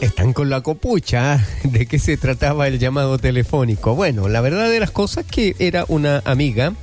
Están con la copucha. ¿De qué se trataba el llamado telefónico? Bueno, la verdad de las cosas que era una amiga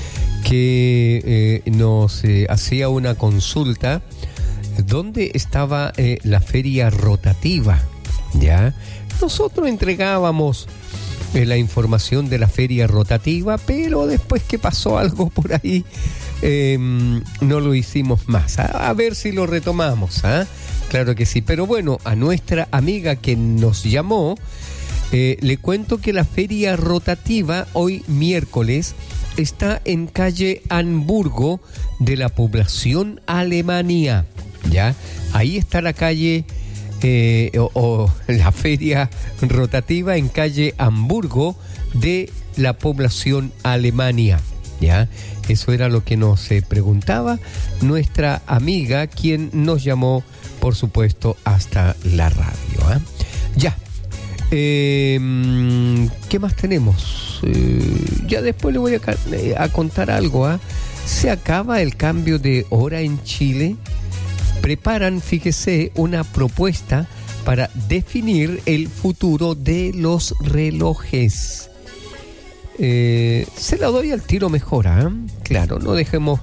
que nos hacía una consulta donde estaba la feria rotativa, ¿ya? Nosotros entregábamos la información de la feria rotativa, pero después que pasó algo por ahí, no lo hicimos más. A ver si lo retomamos, ¿ah? Claro que sí, pero bueno, a nuestra amiga que nos llamó, le cuento que la feria rotativa hoy miércoles está en calle Hamburgo de la población Alemania, ¿ya? Ahí está la calle o la feria rotativa en calle Hamburgo de la población Alemania, ¿ya? Eso era lo que nos preguntaba nuestra amiga, quien nos llamó, por supuesto, hasta la radio, ¿eh? Ya. ¿Qué más tenemos? Ya después le voy a contar algo, ¿eh? Se acaba el cambio de hora en Chile. Preparan, fíjese, una propuesta para definir el futuro de los relojes. Se la doy al tiro mejor, ¿eh? Claro, no dejemos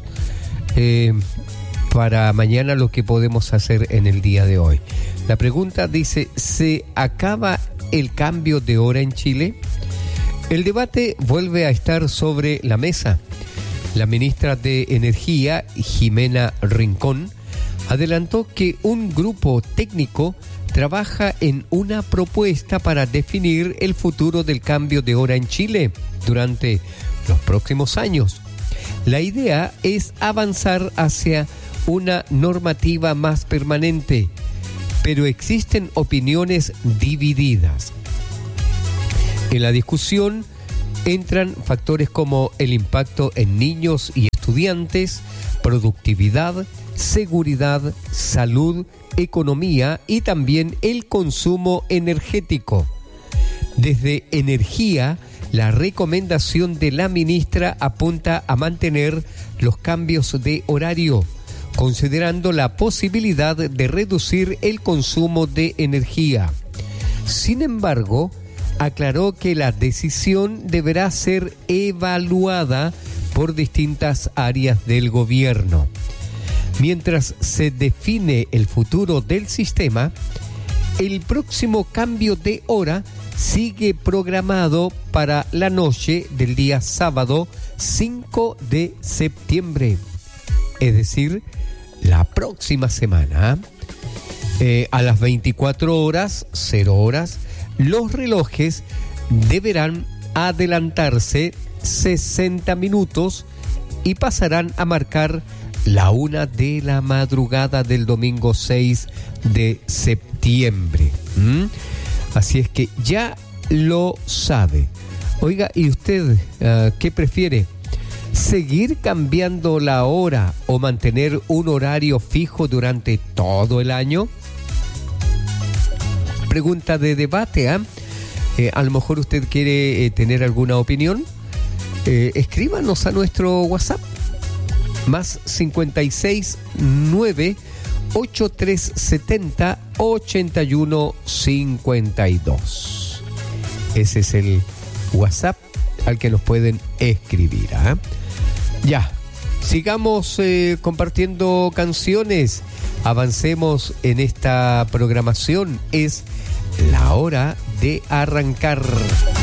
para mañana lo que podemos hacer en el día de hoy. La pregunta dice: ¿se acaba el cambio de hora en Chile? El debate vuelve a estar sobre la mesa. La ministra de Energía, Jimena Rincón, adelantó que un grupo técnico trabaja en una propuesta para definir el futuro del cambio de hora en Chile durante los próximos años. La idea es avanzar hacia una normativa más permanente, pero existen opiniones divididas. En la discusión entran factores como el impacto en niños y estudiantes, productividad, seguridad, salud, economía y también el consumo energético. Desde Energía, la recomendación de la ministra apunta a mantener los cambios de horario, considerando la posibilidad de reducir el consumo de energía. Sin embargo, aclaró que la decisión deberá ser evaluada por distintas áreas del gobierno. Mientras se define el futuro del sistema, el próximo cambio de hora sigue programado para la noche del día sábado 5 de septiembre, es decir, la próxima semana. A las 24 horas, 0 horas, los relojes deberán adelantarse 60 minutos y pasarán a marcar la 1 de la madrugada del domingo 6 de septiembre. Así es que ya lo sabe. Oiga, ¿y usted qué prefiere? ¿Seguir cambiando la hora o mantener un horario fijo durante todo el año? Pregunta de debate, ¿ah? A lo mejor usted quiere tener alguna opinión. Escríbanos a nuestro WhatsApp. Más 56 9 8370 81 52. Ese es el WhatsApp al que nos pueden escribir, ¿eh? Ya, sigamos compartiendo canciones. Avancemos en esta programación. Es la hora de arrancar.